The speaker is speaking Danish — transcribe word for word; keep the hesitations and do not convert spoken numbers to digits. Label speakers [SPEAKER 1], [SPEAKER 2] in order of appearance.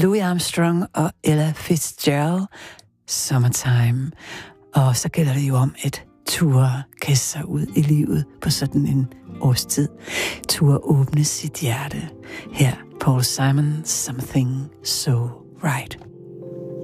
[SPEAKER 1] Louis Armstrong og Ella Fitzgerald, Summertime. Og så gælder det jo om et turde kaste sig ud i livet på sådan en årstid. Turde åbne sit hjerte. Her Paul Simon, Something So Right.